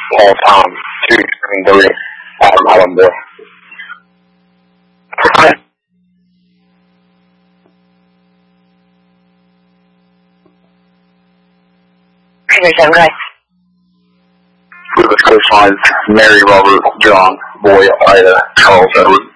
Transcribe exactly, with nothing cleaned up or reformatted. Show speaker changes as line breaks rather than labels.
Paul, Tom, two, and three. Adam, Adam, boy.
Peterson, right.
With the coastlines, Mary, Robert, John, Boy, Ida, Charles, Edward.